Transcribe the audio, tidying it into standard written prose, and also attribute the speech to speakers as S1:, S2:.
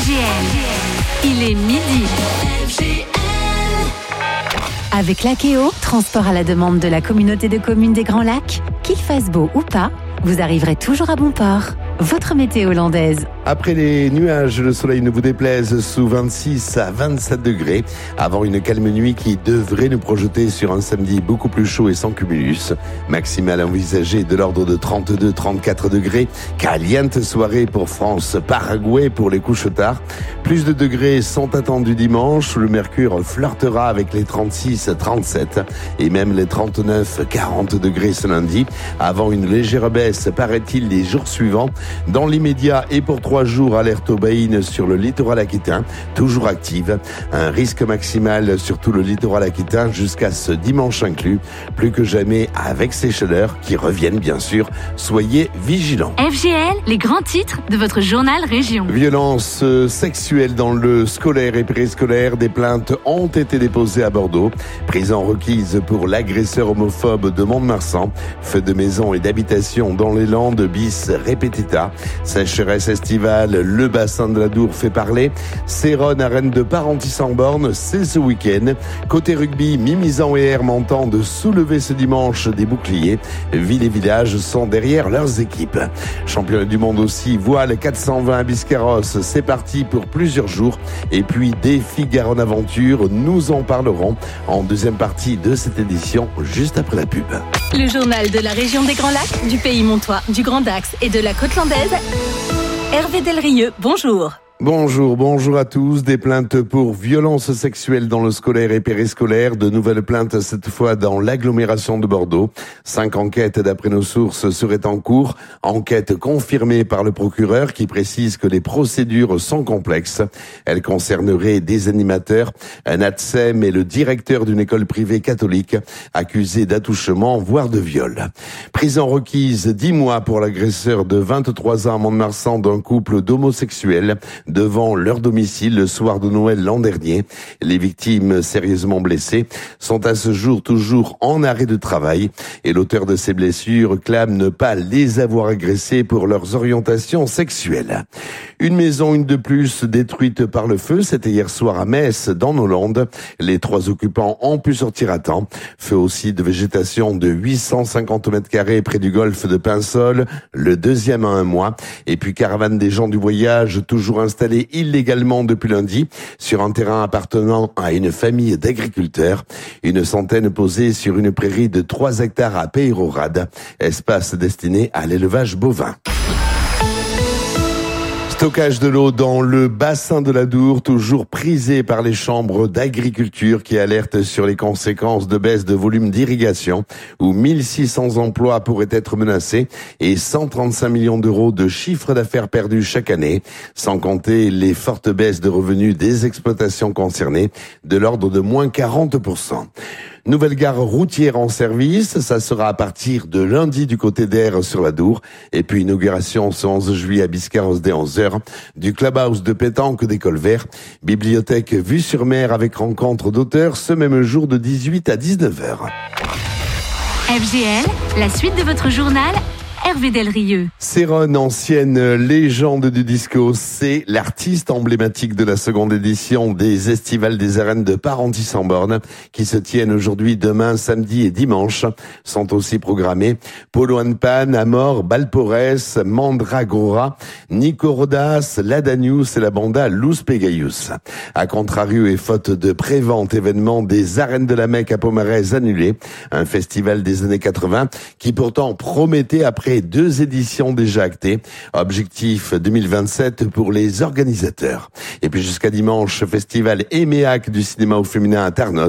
S1: Il est midi. Avec l'Akeo, transport à la demande de la communauté de communes des Grands Lacs, qu'il fasse beau ou pas, vous arriverez toujours à bon port. Votre météo hollandaise.
S2: Après les nuages, le soleil ne vous déplaise sous 26 à 27 degrés, avant une calme nuit qui devrait nous projeter sur un samedi beaucoup plus chaud et sans cumulus. Maximale envisagée de l'ordre de 32-34 degrés. Caliente soirée pour France-Paraguay pour les couches tard. Plus de degrés sont attendus dimanche, où le mercure flirtera avec les 36-37 et même les 39-40 degrés ce lundi, avant une légère baisse, paraît-il, les jours suivants. Dans l'immédiat et pour 3 jours, alerte aux baïnes sur le littoral aquitaine, toujours active. Un risque maximal sur tout le littoral aquitaine jusqu'à ce dimanche inclus. Plus que jamais avec ces chaleurs qui reviennent bien sûr. Soyez vigilants.
S1: FGL, les grands titres de votre journal Région.
S2: Violence sexuelle dans le scolaire et périscolaire. Des plaintes ont été déposées à Bordeaux. Prison requise pour l'agresseur homophobe de Mont-de-Marsan. Feux de maison et d'habitation dans les Landes bis répétita. Sécheresse estivale, le bassin de l'Adour fait parler. Céronne, arène de Parentis-en-Born, c'est ce week-end. Côté rugby, Mimizan et Hermantan de soulever ce dimanche des boucliers. Ville et village sont derrière leurs équipes. Championnat du monde aussi, voile 420 à Biscarrosse, c'est parti pour plusieurs jours. Et puis défi Garonne Aventure, nous en parlerons en deuxième partie de cette édition, juste après la pub.
S1: Le journal de la région des Grands Lacs, du Pays Montois, du Grand Dax et de la Côte Landaise. Hervé Delrieux, bonjour.
S2: Bonjour à tous. Des plaintes pour violences sexuelles dans le scolaire et périscolaire. De nouvelles plaintes cette fois dans l'agglomération de Bordeaux. 5 enquêtes d'après nos sources seraient en cours. Enquête confirmée par le procureur qui précise que les procédures sont complexes. Elles concerneraient des animateurs, un ATSEM et le directeur d'une école privée catholique accusés d'attouchement voire de viol. Prison requise 10 mois pour l'agresseur de 23 ans à Mont-de-Marsan d'un couple d'homosexuels devant leur domicile le soir de Noël l'an dernier. Les victimes sérieusement blessées sont à ce jour toujours en arrêt de travail et l'auteur de ces blessures clame ne pas les avoir agressés pour leurs orientations sexuelles. Une maison, une de plus, détruite par le feu, c'était hier soir à Metz, dans nos Landes. Les 3 occupants ont pu sortir à temps. Feu aussi de végétation de 850 mètres carrés près du golfe de Pinsol, le deuxième à 1 mois. Et puis caravane des gens du voyage, toujours installé illégalement depuis lundi sur un terrain appartenant à une famille d'agriculteurs. Une centaine posée sur une prairie de 3 hectares à Peyrorade, espace destiné à l'élevage bovin. Stockage de l'eau dans le bassin de l'Adour, toujours prisé par les chambres d'agriculture qui alertent sur les conséquences de baisse de volume d'irrigation, où 1600 emplois pourraient être menacés et 135 millions d'euros de chiffre d'affaires perdus chaque année, sans compter les fortes baisses de revenus des exploitations concernées, de l'ordre de moins 40%. Nouvelle gare routière en service, ça sera à partir de lundi du côté d'Aire sur l'Adour. Et puis inauguration ce 11 juillet à Biscarrosse dès 11h du clubhouse de pétanque des Colverts. Bibliothèque vue sur mer avec rencontre d'auteurs ce même jour de 18 à 19h.
S1: FGL, la suite de votre journal. Hervé Delrieux.
S2: Céronne, ancienne légende du disco, c'est l'artiste emblématique de la seconde édition des Estivales des Arènes de Parentis-en-Born qui se tiennent aujourd'hui, demain, samedi et dimanche. Sont aussi programmés Polo and Pan, Amor, Balporès, Mandragora, Nico Rodas, Ladanius et la banda Luz Pegayus. A contrario et faute de prévente, événement des Arènes de la Mecque à Pomarez annulé. Un festival des années 80 qui pourtant promettait après 2 éditions déjà actées. Objectif 2027 pour les organisateurs. Et puis jusqu'à dimanche, festival EMEAC du cinéma au féminin à Tarnos.